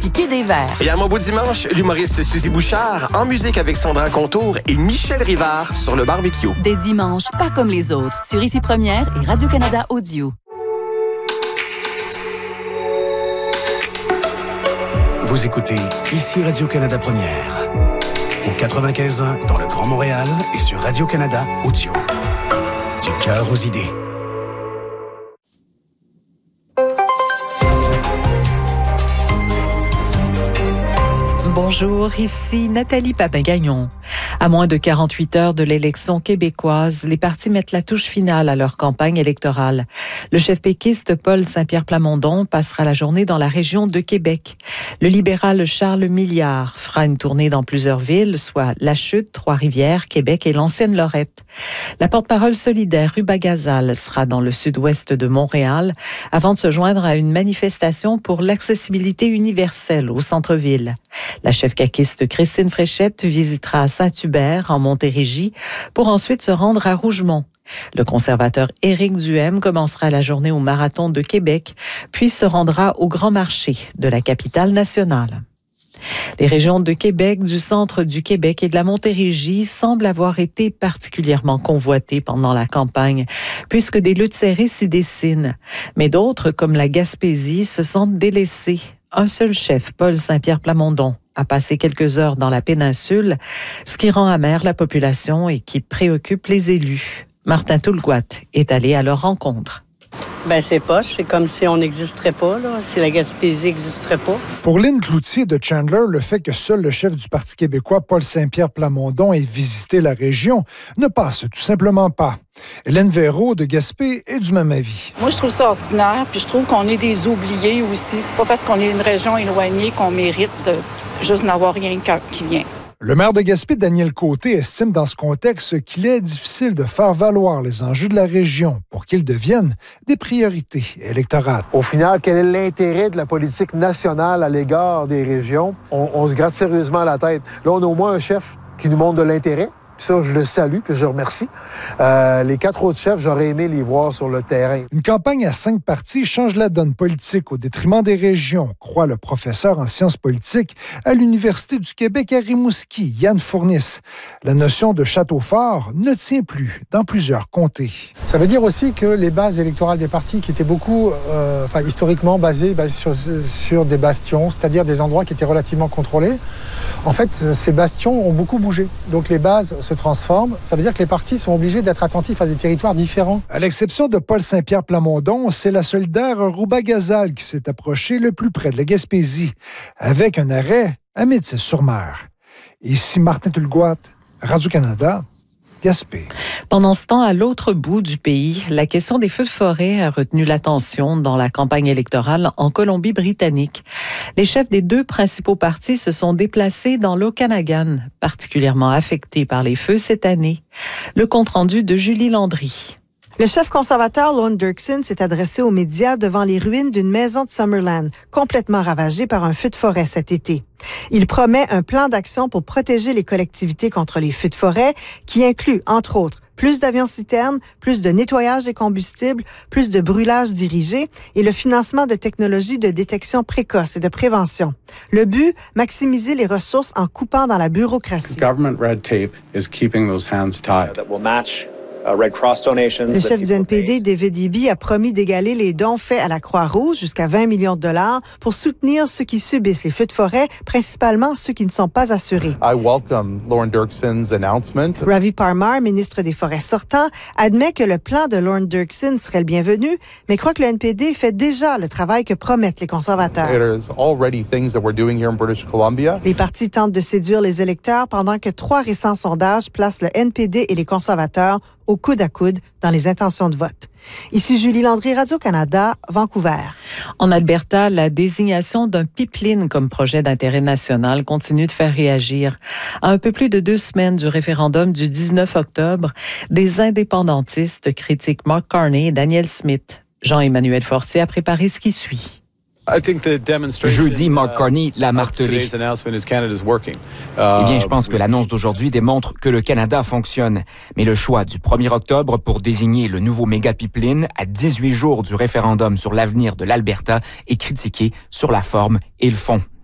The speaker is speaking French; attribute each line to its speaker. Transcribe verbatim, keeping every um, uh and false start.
Speaker 1: piquer des verres.
Speaker 2: Et à mon beau dimanche, l'humoriste Suzy Bouchard, en musique avec Sandra Contour et Michel Rivard sur le barbecue.
Speaker 1: Des dimanches, pas comme les autres, sur Ici Première et Radio-Canada Audio.
Speaker 3: Vous écoutez Ici Radio-Canada Première. Au quatre-vingt-quinze ans dans le Grand Montréal et sur Radio-Canada Audio. Du cœur aux idées.
Speaker 4: Bonjour, ici Nathalie Papin-Gagnon. À moins de quarante-huit heures de l'élection québécoise, les partis mettent la touche finale à leur campagne électorale. Le chef péquiste Paul Saint-Pierre Plamondon passera la journée dans la région de Québec. Le libéral Charles Milliard fera une tournée dans plusieurs villes, soit La Chute, Trois-Rivières, Québec et l'Ancienne-Lorette. La porte-parole solidaire Ruba Gazal sera dans le sud-ouest de Montréal avant de se joindre à une manifestation pour l'accessibilité universelle au centre-ville. La chef caquiste Christine Fréchette visitera Saint-Hubert, en Montérégie, pour ensuite se rendre à Rougemont. Le conservateur Éric Duhem commencera la journée au Marathon de Québec, puis se rendra au Grand Marché de la capitale nationale. Les régions de Québec, du centre du Québec et de la Montérégie semblent avoir été particulièrement convoitées pendant la campagne, puisque des luttes serrées s'y dessinent. Mais d'autres, comme la Gaspésie, se sentent délaissées. Un seul chef, Paul Saint-Pierre Plamondon, a passé quelques heures dans la péninsule, ce qui rend amère la population et qui préoccupe les élus. Martin Toulgoat est allé à leur rencontre.
Speaker 5: Ben c'est poche, c'est comme si on n'existerait pas, là, si la Gaspésie n'existerait pas.
Speaker 6: Pour Lynn Cloutier de Chandler, le fait que seul le chef du Parti québécois, Paul Saint-Pierre Plamondon, ait visité la région ne passe tout simplement pas. Hélène Véraud de Gaspé est du même avis.
Speaker 7: Moi, je trouve ça ordinaire, puis je trouve qu'on est des oubliés aussi. C'est pas parce qu'on est une région éloignée qu'on mérite de juste n'avoir rien qui vient.
Speaker 6: Le maire de Gaspé, Daniel Côté, estime dans ce contexte qu'il est difficile de faire valoir les enjeux de la région pour qu'ils deviennent des priorités électorales.
Speaker 8: Au final, quel est l'intérêt de la politique nationale à l'égard des régions? On, on se gratte sérieusement la tête. Là, on a au moins un chef qui nous montre de l'intérêt. Puis ça, je le salue, puis je remercie. Euh, les quatre autres chefs, j'aurais aimé les voir sur le terrain.
Speaker 6: Une campagne à cinq partis change la donne politique au détriment des régions, croit le professeur en sciences politiques à l'Université du Québec à Rimouski, Yann Fourniss. La notion de château fort ne tient plus dans plusieurs comtés.
Speaker 9: Ça veut dire aussi que les bases électorales des partis, qui étaient beaucoup, euh, enfin, historiquement basées, basées sur, sur des bastions, c'est-à-dire des endroits qui étaient relativement contrôlés, en fait, ces bastions ont beaucoup bougé. Donc les bases se transforment. Ça veut dire que les partis sont obligés d'être attentifs à des territoires différents.
Speaker 6: À l'exception de Paul Saint-Pierre Plamondon, c'est la solidaire Ruba Gazal qui s'est approchée le plus près de la Gaspésie, avec un arrêt à Métis-sur-Mer. Ici Martin Toulgoat, Radio-Canada, Gaspé.
Speaker 4: Pendant ce temps, à l'autre bout du pays, la question des feux de forêt a retenu l'attention dans la campagne électorale en Colombie-Britannique. Les chefs des deux principaux partis se sont déplacés dans l'Okanagan, particulièrement affecté par les feux cette année. Le compte-rendu de Julie Landry.
Speaker 10: Le chef conservateur Lorne Dirksen s'est adressé aux médias devant les ruines d'une maison de Summerland, complètement ravagée par un feu de forêt cet été. Il promet un plan d'action pour protéger les collectivités contre les feux de forêt, qui inclut, entre autres, plus d'avions-citernes, plus de nettoyage des combustibles, plus de brûlage dirigé et le financement de technologies de détection précoce et de prévention. Le but, maximiser les ressources en coupant dans la bureaucratie.
Speaker 11: Government red tape is keeping those hands tied. That will match Red Cross donations.
Speaker 10: Le chef du N P D, David Eby, a promis d'égaler les dons faits à la Croix-Rouge jusqu'à vingt millions de dollars pour soutenir ceux qui subissent les feux de forêt, principalement ceux qui ne sont pas assurés.
Speaker 11: I welcome Lorne Dirksen's announcement.
Speaker 10: Ravi Parmar, ministre des Forêts sortant, admet que le plan de Lorne Dirksen serait le bienvenu, mais croit que le N P D fait déjà le travail que promettent les conservateurs.
Speaker 11: There's already things that we're doing here in British Columbia.
Speaker 10: Les partis tentent de séduire les électeurs pendant que trois récents sondages placent le N P D et les conservateurs au coude à coude dans les intentions de vote. Ici Julie Landry, Radio-Canada, Vancouver.
Speaker 4: En Alberta, la désignation d'un pipeline comme projet d'intérêt national continue de faire réagir. À un peu plus de deux semaines du référendum du dix-neuf octobre, des indépendantistes critiquent Mark Carney et Danielle Smith. Jean-Emmanuel Fortier a préparé ce qui suit.
Speaker 12: Jeudi, Mark Carney l'a martelé. Eh bien, je pense que l'annonce d'aujourd'hui démontre que le Canada fonctionne. Mais le choix du premier octobre pour désigner le nouveau méga-pipeline à dix-huit jours du référendum sur l'avenir de l'Alberta est critiqué sur la forme et le fond.